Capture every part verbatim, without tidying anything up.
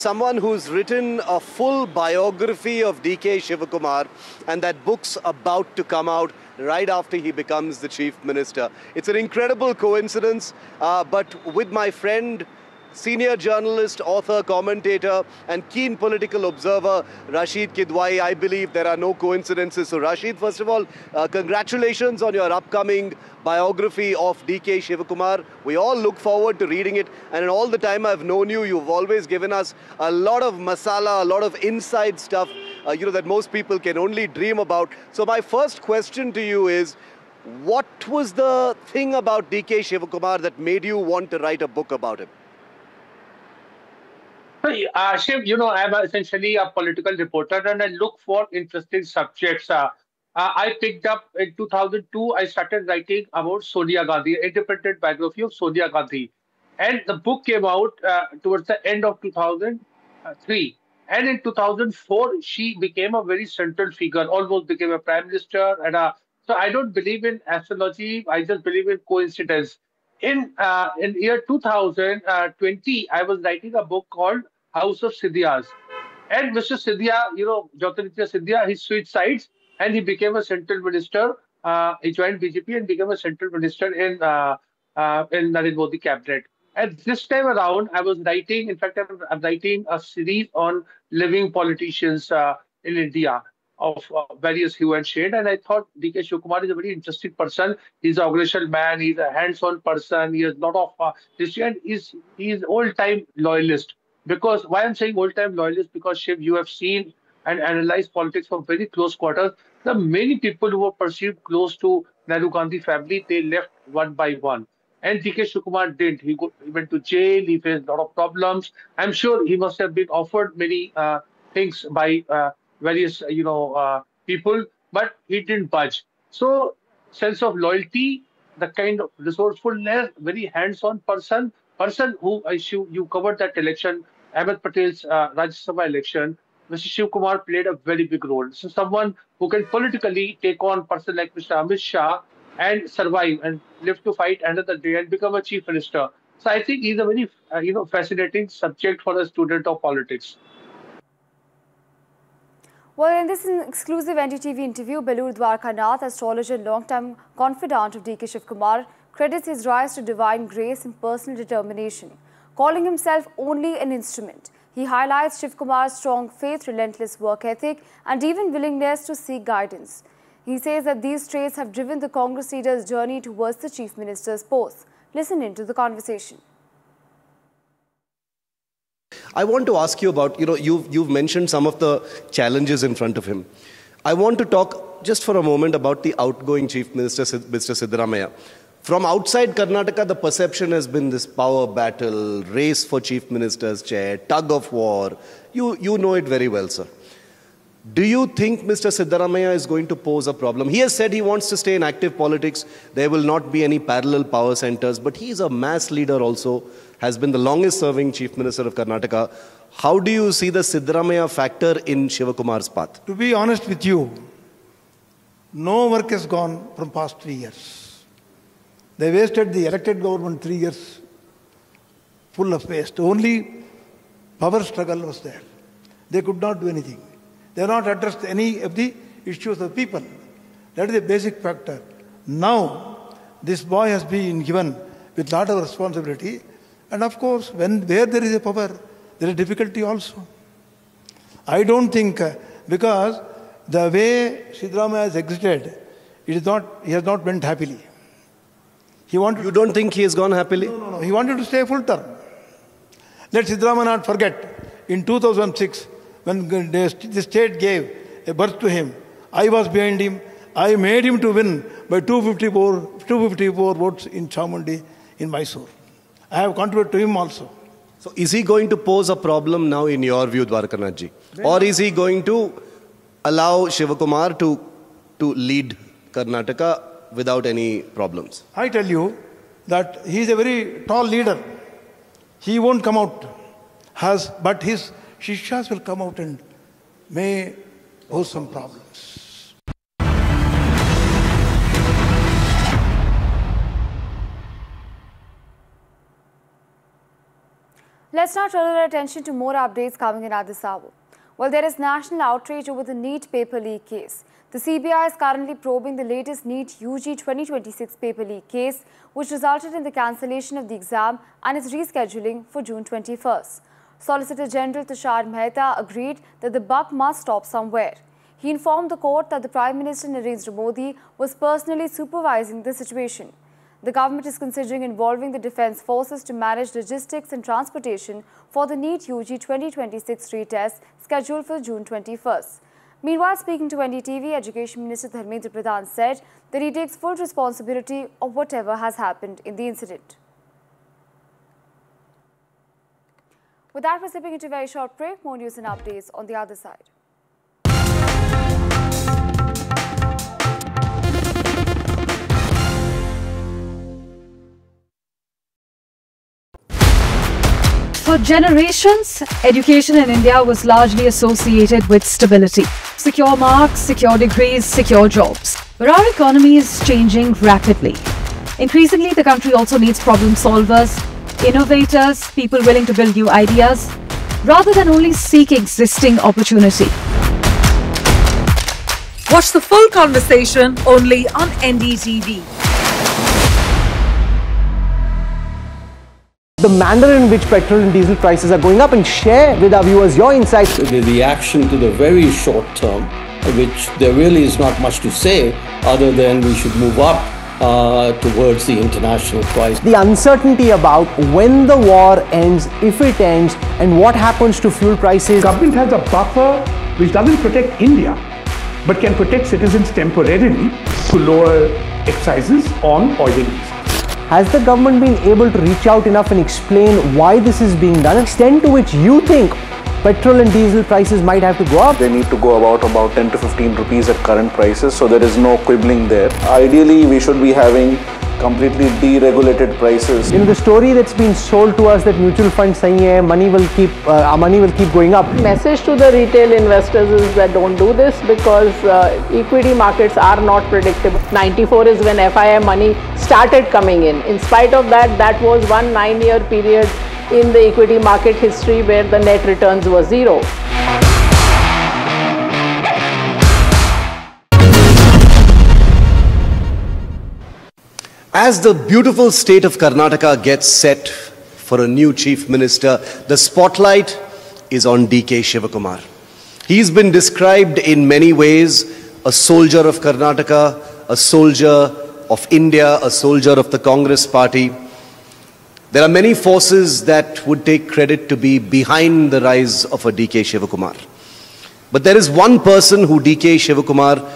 Someone who's written a full biography of D K Shivakumar, and that book's about to come out right after he becomes the Chief Minister. It's an incredible coincidence, uh, but with my friend, senior journalist, author, commentator, and keen political observer, Rashid Kidwai, I believe there are no coincidences. So Rashid, first of all, uh, congratulations on your upcoming biography of D K Shivakumar. We all look forward to reading it, and in all the time I've known you, you've always given us a lot of masala, a lot of inside stuff, uh, you know, that most people can only dream about. So my first question to you is, what was the thing about D K Shivakumar that made you want to write a book about him? Uh, Shiv, you know, I'm essentially a political reporter and I look for interesting subjects. Uh, uh, I picked up in two thousand two, I started writing about Sonia Gandhi, independent biography of Sonia Gandhi. And the book came out uh, towards the end of two thousand three. And in two thousand four, she became a very central figure, almost became a prime minister. And a, so I don't believe in astrology, I just believe in coincidence. In uh, in year two thousand twenty, I was writing a book called House of Scindias. And Mister Scindia, you know, Jyotiraditya Scindia, he switched sides and he became a central minister. Uh, he joined B J P and became a central minister in uh, uh, in Narendra Modi cabinet. And this time around, I was writing, in fact, I'm, I'm writing a series on living politicians uh, in India of uh, various hue and shade. And I thought D K Shivakumar is a very interesting person. He's an organizational man. He's a hands-on person. He has a lot of uh, history, and he's he's old-time loyalist. Because why I'm saying old-time loyalist, because Shiv, you have seen and analyzed politics from very close quarters. There are many people who were perceived close to Nehru Gandhi family. They left one by one. And D K Shivakumar didn't. He, go, he went to jail. He faced a lot of problems. I'm sure he must have been offered many uh, things by uh, various, you know, uh, people, but he didn't budge. So, sense of loyalty, the kind of resourcefulness, very hands-on person, person who I you, you covered that election, Ahmed Patel's uh, Rajya Sabha election. Mister Shivakumar played a very big role. So, someone who can politically take on a person like Mister Amit Shah and survive and live to fight another day and become a chief minister. So I think he's a very, uh, you know, fascinating subject for a student of politics. Well, in this exclusive N D T V interview, Belur Dwarkanath, astrologer and long-time confidant of D K Shivakumar, credits his rise to divine grace and personal determination, calling himself only an instrument. He highlights Shivakumar's strong faith, relentless work ethic, and even willingness to seek guidance. He says that these traits have driven the Congress leader's journey towards the Chief Minister's post. Listen into the conversation. I want to ask you about, you know, you've, you've mentioned some of the challenges in front of him. I want to talk just for a moment about the outgoing Chief Minister, Mister Siddaramaiah. From outside Karnataka, the perception has been this power battle, race for Chief Minister's chair, tug of war. You, you know it very well, sir. Do you think Mister Siddaramaiah is going to pose a problem? He has said he wants to stay in active politics. There will not be any parallel power centers, but he is a mass leader also, has been the longest serving Chief Minister of Karnataka. How do you see the Siddaramaiah factor in Shivakumar's path? To be honest with you, no work has gone from past three years. They wasted the elected government three years full of waste. Only power struggle was there. They could not do anything. They have not addressed any of the issues of people. That is a basic factor. Now, this boy has been given with a lot of responsibility. And of course, when where there is a power, there is difficulty also. I don't think, uh, because the way Siddaramaiah has exited, it is not, he has not went happily. He wanted you don't think he has gone happily? No, no, no. He wanted to stay full term. Let Siddaramaiah not forget, in two thousand six, when the state gave a birth to him, I was behind him. I made him to win by two hundred fifty-four votes in Chamundi, in Mysore. I have contributed to him also. So is he going to pose a problem now in your view, Dwarkanathji? Or is he going to allow Shivakumar to, to lead Karnataka without any problems? I tell you that he is a very tall leader. He won't come out, has, but his Shishas will come out and may pose some problems. Let's now turn our attention to more updates coming in at this hour. Well, there is national outrage over the NEET paper leak case. The C B I is currently probing the latest NEET U G twenty twenty-six paper leak case, which resulted in the cancellation of the exam and its rescheduling for June twenty-first. Solicitor General Tushar Mehta agreed that the buck must stop somewhere. He informed the court that the Prime Minister Narendra Modi was personally supervising the situation. The government is considering involving the defence forces to manage logistics and transportation for the NEET U G twenty twenty-six retest scheduled for June twenty-first. Meanwhile, speaking to N D T V, Education Minister Dharmendra Pradhan said that he takes full responsibility of whatever has happened in the incident. With that, we're slipping into a very short break. More news and updates on the other side. For generations, education in India was largely associated with stability. Secure marks, secure degrees, secure jobs. But our economy is changing rapidly. Increasingly, the country also needs problem solvers, innovators, people willing to build new ideas, rather than only seek existing opportunity. Watch the full conversation only on N D T V. The manner in which petrol and diesel prices are going up, and share with our viewers your insights. The reaction to the very short term, which there really is not much to say other than we should move up uh, towards the international price. The uncertainty about when the war ends, if it ends, and what happens to fuel prices. Government has a buffer which doesn't protect India, but can protect citizens temporarily to lower excises on oil and diesel. Has the government been able to reach out enough and explain why this is being done? Extent to which you think petrol and diesel prices might have to go up? They need to go about about ten to fifteen rupees at current prices, so there is no quibbling there. Ideally, we should be having completely deregulated prices. You know, the story that's been sold to us that mutual funds saying yeah, money will keep uh, our money will keep going up. Message to the retail investors is that don't do this because uh, equity markets are not predictable. ninety-four is when F I I money started coming in. In spite of that, that was one nine-year period in the equity market history where the net returns were zero. As the beautiful state of Karnataka gets set for a new chief minister, the spotlight is on D K Shivakumar. He's been described in many ways a soldier of Karnataka, a soldier of India, a soldier of the Congress party. There are many forces that would take credit to be behind the rise of a D K Shivakumar. But there is one person who D K Shivakumar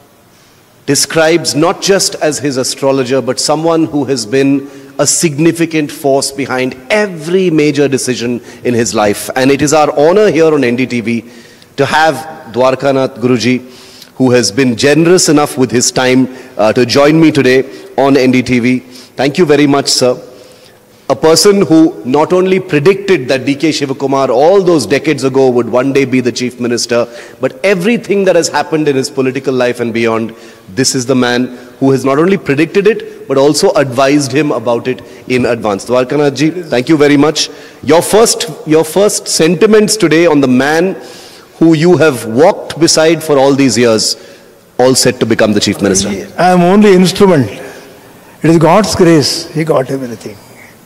describes not just as his astrologer, but someone who has been a significant force behind every major decision in his life. And it is our honor here on N D T V to have Dwarkanath Guruji, who has been generous enough with his time uh, to join me today on N D T V. Thank you very much, sir. A person who not only predicted that D K Shivakumar all those decades ago would one day be the chief minister, but everything that has happened in his political life and beyond, this is the man who has not only predicted it, but also advised him about it in advance. Dwarkanath ji, thank you very much. Your first, your first sentiments today on the man who you have walked beside for all these years, all set to become the chief minister. I am only instrument. It is God's grace. He got everything.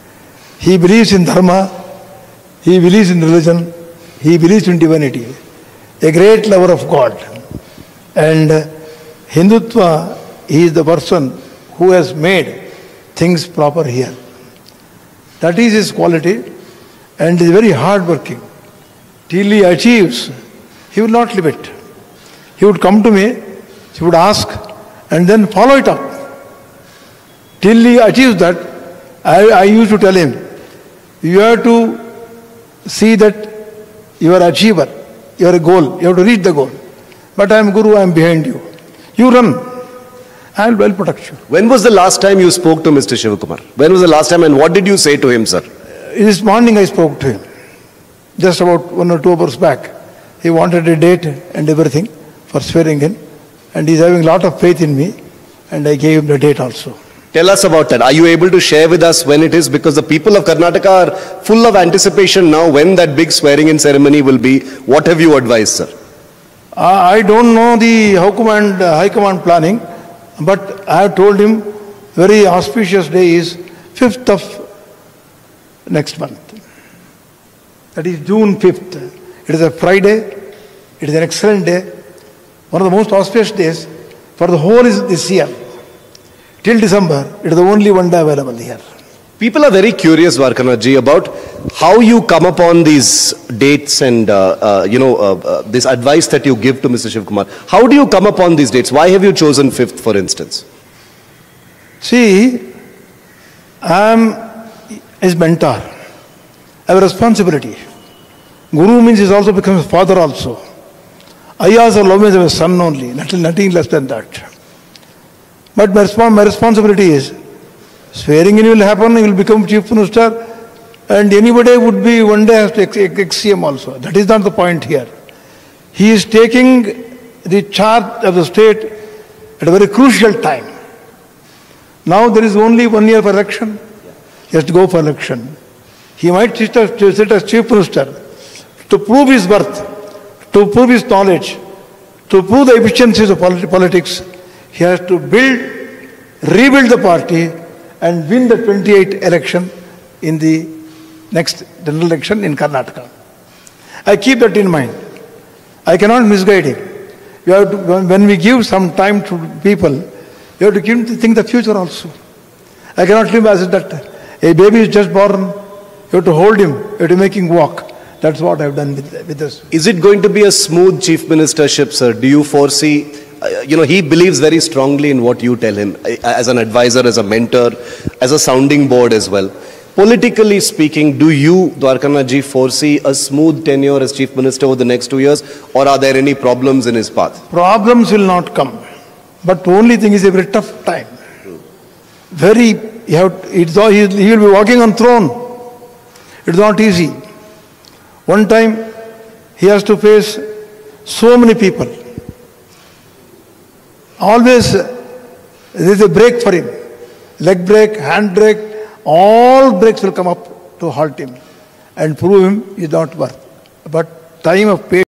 He believes in dharma, he believes in religion, he believes in divinity. A great lover of God. And uh, Hindutva, he is the person who has made things proper here. That is his quality, and is very hard-working. Till he achieves, he will not leave it. He would come to me, he would ask, and then follow it up. Till he achieves that, I, I used to tell him, you have to see that you are an achiever, you are a goal, you have to reach the goal. But I am Guru, I am behind you. You run, I will well protect you. When was the last time you spoke to Mister Shivakumar? When was the last time and what did you say to him, sir? This morning I spoke to him, just about one or two hours back. He wanted a date and everything for swearing in, and he is having a lot of faith in me, and I gave him the date also. Tell us about that. Are you able to share with us when it is? Because the people of Karnataka are full of anticipation now when that big swearing-in ceremony will be. What have you advised, sir? Uh, I don't know the High Command, uh, High Command planning, but I have told him very auspicious day is fifth of next month. That is June fifth. It is a Friday. It is an excellent day. One of the most auspicious days for the whole is this year. Till December, it is the only one day available here. People are very curious, Dwarkanath ji, about how you come upon these dates and, uh, uh, you know, uh, uh, this advice that you give to Mister Shivkumar. How do you come upon these dates? Why have you chosen fifth, for instance? See, I am his mentor. I have a responsibility. Guru means he also becomes father also. I also love him as a son only, nothing, nothing less than that. But my, respons my responsibility is, swearing in will happen, he will become chief minister, and anybody would be one day has to ex C M also. That is not the point here. He is taking the charge of the state at a very crucial time. Now there is only one year for election. He has to go for election. He might sit as, sit as chief minister to prove his worth, to prove his knowledge, to prove the efficiencies of polit politics. He has to build, rebuild the party and win the twenty-eight election in the next general election in Karnataka. I keep that in mind. I cannot misguide him. You have to, when we give some time to people, you have to give them to think the future also. I cannot live as that a baby is just born, you have to hold him, you have to make him walk. That's what I've done with, with this. Is it going to be a smooth chief ministership, sir? Do you foresee, uh, you know, he believes very strongly in what you tell him uh, as an advisor, as a mentor, as a sounding board as well. Politically speaking, do you, Dwarkanath ji, foresee a smooth tenure as chief minister over the next two years, or are there any problems in his path? Problems will not come, but the only thing is a very tough time. Very, you have, it's all, he will be walking on throne. It's not easy. One time, he has to face so many people. Always, there is a break for him. Leg break, hand break, all breaks will come up to halt him and prove him he is not worth. But time of patience.